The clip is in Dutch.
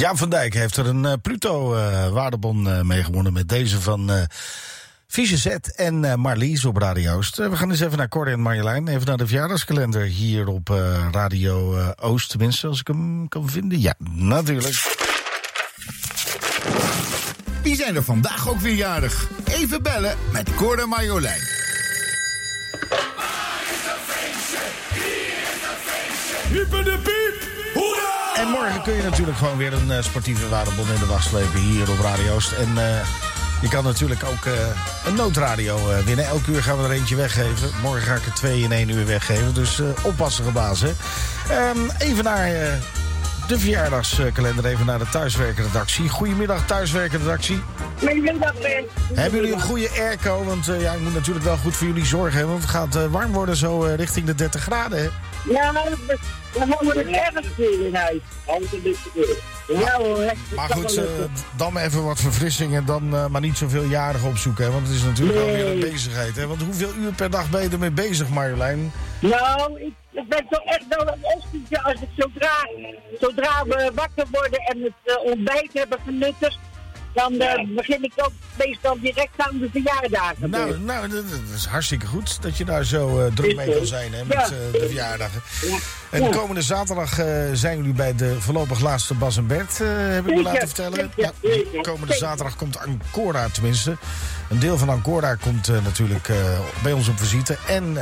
Jaap van Dijk heeft er een Pluto-waardebon mee gewonnen met deze van Vieze Zet en Marlies op Radio Oost. We gaan eens even naar Cor en Marjolein, even naar de verjaardagskalender hier op Radio Oost. Tenminste, als ik hem kan vinden. Ja, natuurlijk. Wie zijn er vandaag ook weer jarig? Even bellen met Cor en Marjolein. Hyper de piep! Hoera! En morgen kun je natuurlijk gewoon weer een sportieve waardebon in de wacht slepen hier op Radio Oost. En je kan natuurlijk ook een noodradio winnen. Elk uur gaan we er eentje weggeven. Morgen ga ik er 2 in 1 uur weggeven. Dus oppassen gebaas, hè. Even naar de verjaardagskalender. Even naar de thuiswerkenredactie. Goedemiddag, thuiswerkenredactie. Goedemiddag, Ben. Hebben jullie een goede airco? Want ja, ik moet natuurlijk wel goed voor jullie zorgen. Hè? Want het gaat warm worden zo richting de 30 graden, hè? Ja, we houden het erg veel in huis. Altijd een beetje. Ja hoor. Maar goed, dan even wat verfrissing en dan maar niet zoveel jarigen opzoeken. Hè? Want het is natuurlijk alweer een bezigheid. Hè? Want hoeveel uur per dag ben je ermee bezig, Marjolein? Nou, ik ben toch echt wel een ochtendje als ik zodra we wakker worden en het ontbijt hebben genuttigd. Dan begin ik ook meestal direct aan de verjaardagen. Nou, dat is hartstikke goed dat je daar zo druk mee kan zijn, hè, met de verjaardagen. Ja. En komende zaterdag zijn jullie bij de voorlopig laatste Bas en Bert, heb ik me laten vertellen. Komende zaterdag komt Ancora tenminste. Een deel van Ancora komt natuurlijk bij ons op visite. En